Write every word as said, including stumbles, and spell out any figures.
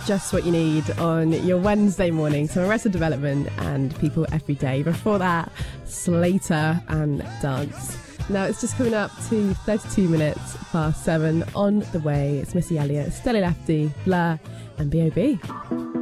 just what you need on your Wednesday morning. So Arrested Development and People Every Day. Before that, Slater and Dance. Now it's just coming up to thirty-two minutes past seven. On the way, it's Missy Elliott, Stella Lefty, Blur and B O B